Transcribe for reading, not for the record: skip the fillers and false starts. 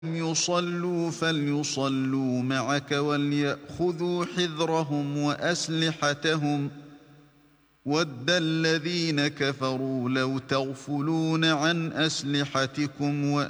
يصلوا فليصلوا معك وليأخذوا حذرهم وأسلحتهم ود الذين كفروا لو تغفلون عن أسلحتكم